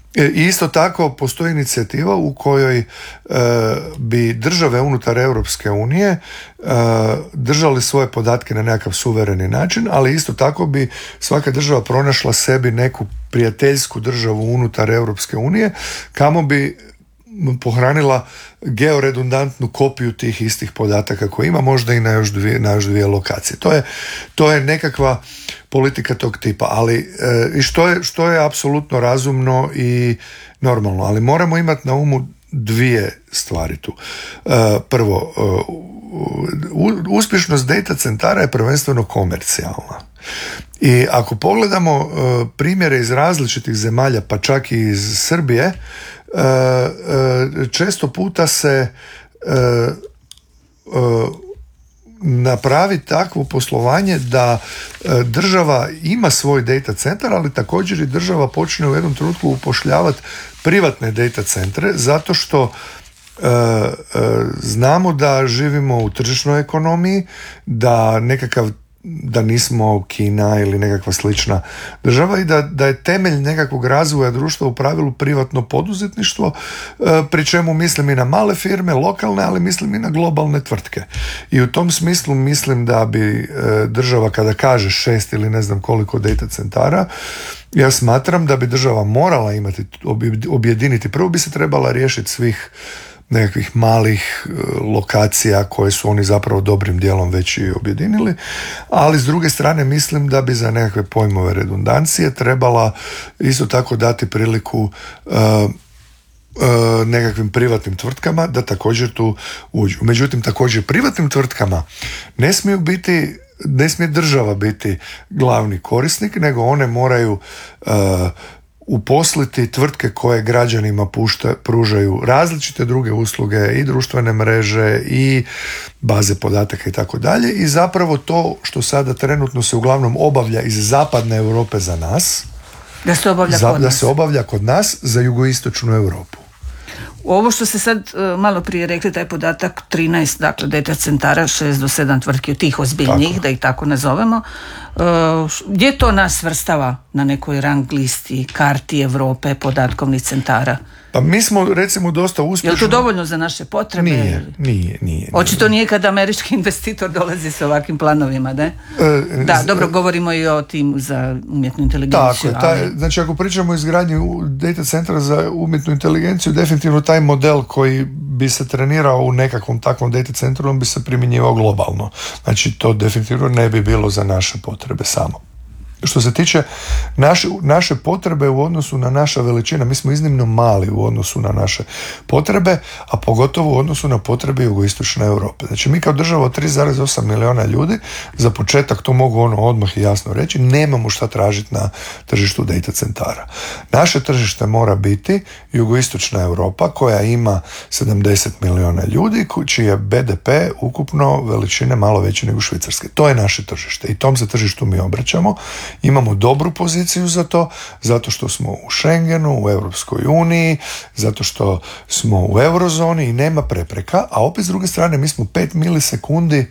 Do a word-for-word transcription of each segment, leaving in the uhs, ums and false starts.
I isto tako postoji inicijativa u kojoj e, bi države unutar Europske unije e, držali svoje podatke na nekakav suvereni način, ali isto tako bi svaka država pronašla sebi neku prijateljsku državu unutar Europske unije kamo bi pohranila georedundantnu kopiju tih istih podataka koje ima, možda i na još dvije, na još dvije lokacije. To je, to je nekakva politika tog tipa, ali e, i što je, što je apsolutno razumno i normalno, ali moramo imati na umu dvije stvari tu. E, prvo, e, u, uspješnost data centara je prvenstveno komercijalna. I ako pogledamo e, primjere iz različitih zemalja, pa čak i iz Srbije, E, e, često puta se e, e, napravi takvo poslovanje da e, država ima svoj data centar, ali također i država počne u jednom trenutku upošljavati privatne data centre, zato što e, e, znamo da živimo u tržišnoj ekonomiji, da nekakav da nismo Kina ili nekakva slična država i da, da je temelj nekakvog razvoja društva u pravilu privatno poduzetništvo, pri čemu mislim i na male firme, lokalne, ali mislim i na globalne tvrtke. I u tom smislu mislim da bi država, kada kaže šest ili ne znam koliko data centara, ja smatram da bi država morala imati, objediniti, prvo bi se trebala riješiti svih nekakvih malih lokacija koje su oni zapravo dobrim dijelom već i objedinili, ali s druge strane mislim da bi za nekakve pojmove redundancije trebala isto tako dati priliku uh, uh, nekakvim privatnim tvrtkama da također tu uđu. Međutim, također privatnim tvrtkama ne smiju biti, ne smije država biti glavni korisnik, nego one moraju uh, uposliti tvrtke koje građanima pušta, pružaju različite druge usluge i društvene mreže i baze podataka i tako dalje, i zapravo to što sada trenutno se uglavnom obavlja iz zapadne Europe za nas, da se obavlja, za, kod, da nas. se obavlja kod nas za jugoistočnu Europu. Ovo što ste sad uh, malo prije rekli, taj podatak trinaest, dakle data centara, šest do sedam tvrtki od tih ozbiljnijih, tako, da ih tako nazovemo, uh, gdje to nas svrstava na nekoj rang listi, karti Europe podatkovnih centara? Pa mi smo recimo dosta uspješno... Je li to dovoljno za naše potrebe? Nije, nije, nije. Očito nije kada američki investitor dolazi sa ovakvim planovima, ne? E, da, dobro, govorimo i o tim za umjetnu inteligenciju. Tako je, taj, ali... znači ako pričamo o izgradnji data centra za umjetnu inteligenciju, definitivno taj model koji bi se trenirao u nekakvom takvom data centru, on bi se primjenjivao globalno. Znači to definitivno ne bi bilo za naše potrebe samo. Što se tiče naše, naše potrebe u odnosu na naša veličina, mi smo iznimno mali u odnosu na naše potrebe, a pogotovo u odnosu na potrebe jugoistočne Europe. Znači mi kao država od tri zarez osam milijuna ljudi, za početak to mogu ono odmah i jasno reći, nemamo šta tražiti na tržištu data centara. Naše tržište mora biti jugoistočna Europa koja ima sedamdeset milijuna ljudi, čiji je be de pe ukupno veličine malo veće nego Švicarske. To je naše tržište i tom se tržištu mi obraćamo. Imamo dobru poziciju za to, zato što smo u Schengenu, u Europskoj uniji, zato što smo u eurozoni i nema prepreka, a opet s druge strane mi smo pet milisekundi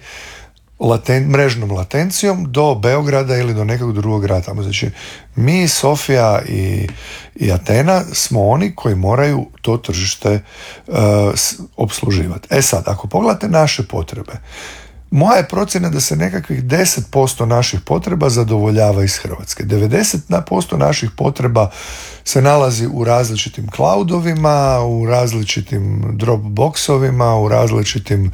laten, mrežnom latencijom do Beograda ili do nekog drugog grada. Znači, mi, Sofija i, i Atena smo oni koji moraju to tržište uh, opsluživati. E sad, ako pogledate naše potrebe, moja je procjena da se nekakvih deset posto naših potreba zadovoljava iz Hrvatske. devedeset posto naših potreba se nalazi u različitim cloudovima, u različitim Dropboxovima, u različitim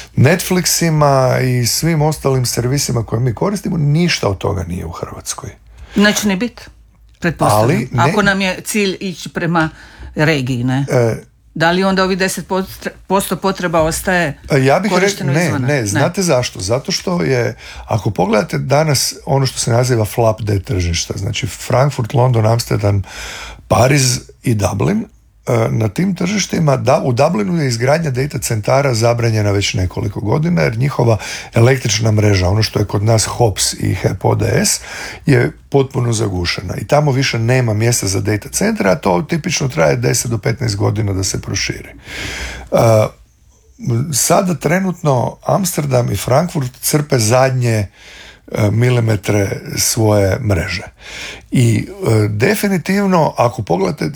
Netflixima i svim ostalim servisima koje mi koristimo. Ništa od toga nije u Hrvatskoj. Neće ni biti, pretpostavljam. Ne... Ako nam je cilj ići prema regiji, ne? E, Da li onda ovi deset posto potreba ostaje ja bih korišteno re... ne, izvana? Ne, znate ne. Zašto? Zato što je, ako pogledate danas ono što se naziva flap D tržišta, znači Frankfurt, London, Amsterdam, Pariz i Dublin, na tim tržištima, da, u Dublinu je izgradnja data centara zabranjena već nekoliko godina, jer njihova električna mreža, ono što je kod nas Hops i H E P O D S, je potpuno zagušena i tamo više nema mjesta za data centra, a to tipično traje deset do petnaest godina da se proširi. Uh, sada trenutno Amsterdam i Frankfurt crpe zadnje milimetre svoje mreže. I e, definitivno, ako pogledate